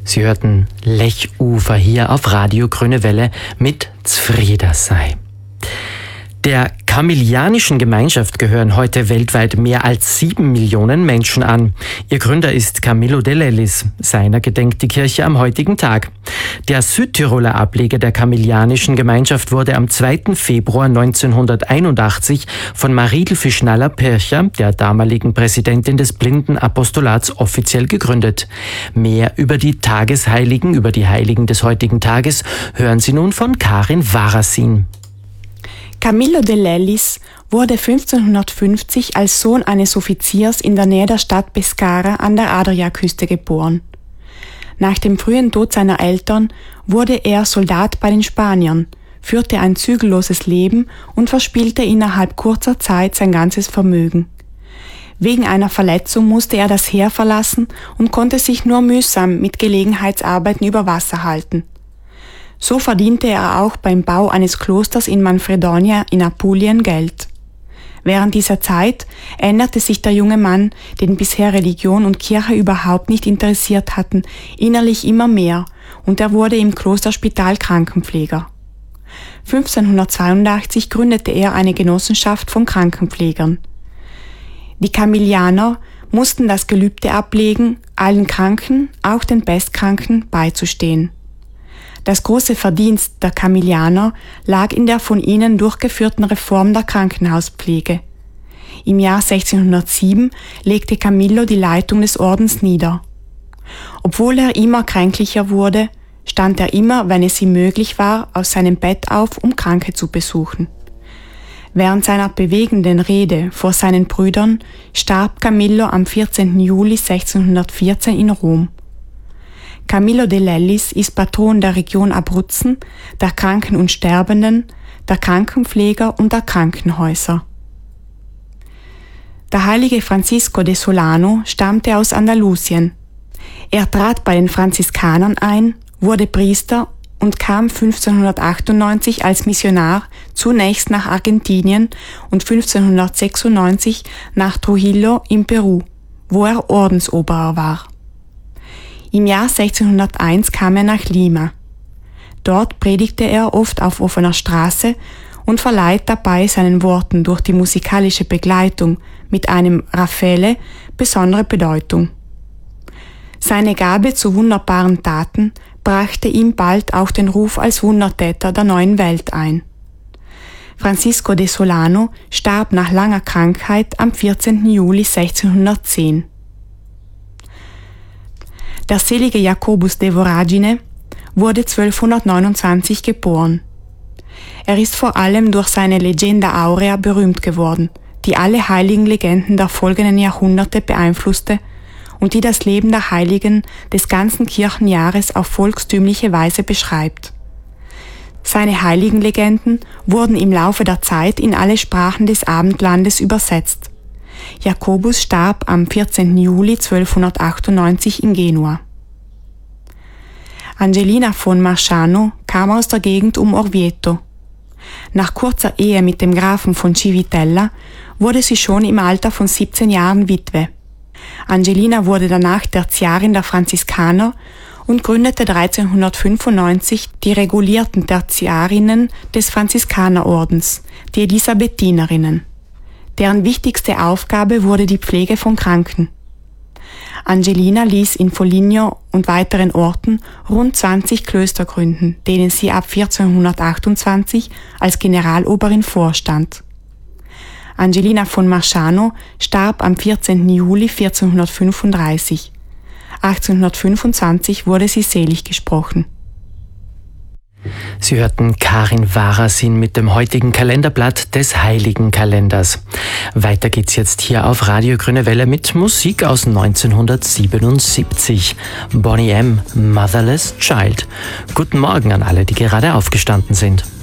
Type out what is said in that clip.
Sie hörten Lechufer hier auf Radio Grüne Welle mit Zfrieda sei. Der Camillianischen Gemeinschaft gehören heute weltweit mehr als 7 Millionen Menschen an. Ihr Gründer ist Camillo de Lellis. Seiner gedenkt die Kirche am heutigen Tag. Der Südtiroler Ableger der Camillianischen Gemeinschaft wurde am 2. Februar 1981 von Marie-Delphi Schnaller-Pircher, der damaligen Präsidentin des Blindenapostolats, offiziell gegründet. Mehr über die Tagesheiligen, über die Heiligen des heutigen Tages, hören Sie nun von Karin Warasin. Camillo de Lellis wurde 1550 als Sohn eines Offiziers in der Nähe der Stadt Pescara an der Adriaküste geboren. Nach dem frühen Tod seiner Eltern wurde er Soldat bei den Spaniern, führte ein zügelloses Leben und verspielte innerhalb kurzer Zeit sein ganzes Vermögen. Wegen einer Verletzung musste er das Heer verlassen und konnte sich nur mühsam mit Gelegenheitsarbeiten über Wasser halten. So verdiente er auch beim Bau eines Klosters in Manfredonia in Apulien Geld. Während dieser Zeit änderte sich der junge Mann, den bisher Religion und Kirche überhaupt nicht interessiert hatten, innerlich immer mehr, und er wurde im Klosterspital Krankenpfleger. 1582 gründete er eine Genossenschaft von Krankenpflegern. Die Camillianer mussten das Gelübde ablegen, allen Kranken, auch den Pestkranken, beizustehen. Das große Verdienst der Camillianer lag in der von ihnen durchgeführten Reform der Krankenhauspflege. Im Jahr 1607 legte Camillo die Leitung des Ordens nieder. Obwohl er immer kränklicher wurde, stand er immer, wenn es ihm möglich war, aus seinem Bett auf, um Kranke zu besuchen. Während seiner bewegenden Rede vor seinen Brüdern starb Camillo am 14. Juli 1614 in Rom. Camillo de Lellis ist Patron der Region Abruzzen, der Kranken und Sterbenden, der Krankenpfleger und der Krankenhäuser. Der heilige Francisco de Solano stammte aus Andalusien. Er trat bei den Franziskanern ein, wurde Priester und kam 1598 als Missionar zunächst nach Argentinien und 1596 nach Trujillo in Peru, wo er Ordensoberer war. Im Jahr 1601 kam er nach Lima. Dort predigte er oft auf offener Straße und verleiht dabei seinen Worten durch die musikalische Begleitung mit einem Raffaele besondere Bedeutung. Seine Gabe zu wunderbaren Taten brachte ihm bald auch den Ruf als Wundertäter der neuen Welt ein. Francisco de Solano starb nach langer Krankheit am 14. Juli 1610. Der selige Jacobus de Voragine wurde 1229 geboren. Er ist vor allem durch seine Legenda Aurea berühmt geworden, die alle heiligen Legenden der folgenden Jahrhunderte beeinflusste und die das Leben der Heiligen des ganzen Kirchenjahres auf volkstümliche Weise beschreibt. Seine heiligen Legenden wurden im Laufe der Zeit in alle Sprachen des Abendlandes übersetzt. Jakobus starb am 14. Juli 1298 in Genua. Angelina von Marciano kam aus der Gegend um Orvieto. Nach kurzer Ehe mit dem Grafen von Civitella wurde sie schon im Alter von 17 Jahren Witwe. Angelina wurde danach Tertiarin der Franziskaner und gründete 1395 die regulierten Tertiarinnen des Franziskanerordens, die Elisabethinerinnen. Deren wichtigste Aufgabe wurde die Pflege von Kranken. Angelina ließ in Foligno und weiteren Orten rund 20 Klöster gründen, denen sie ab 1428 als Generaloberin vorstand. Angelina von Marciano starb am 14. Juli 1435. 1825 wurde sie selig gesprochen. Sie hörten Karin Warasin mit dem heutigen Kalenderblatt des Heiligen Kalenders. Weiter geht's jetzt hier auf Radio Grüne Welle mit Musik aus 1977. Boney M., Motherless Child. Guten Morgen an alle, die gerade aufgestanden sind.